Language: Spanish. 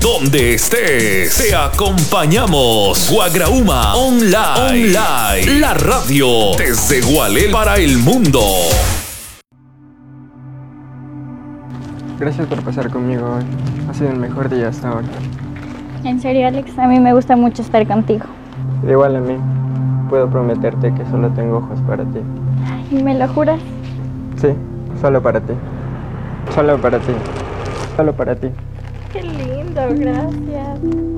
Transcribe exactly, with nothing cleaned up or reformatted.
Donde estés, te acompañamos. Guagrauma Online. Online. La radio desde Gualel para el mundo. Gracias por pasar conmigo hoy. Ha sido el mejor día hasta ahora. En serio, Alex, a mí me gusta mucho estar contigo. Igual a mí. Puedo prometerte que solo tengo ojos para ti. ¿Y me lo juras? Sí, solo para ti. Solo para ti. Solo para ti. Qué lindo, gracias.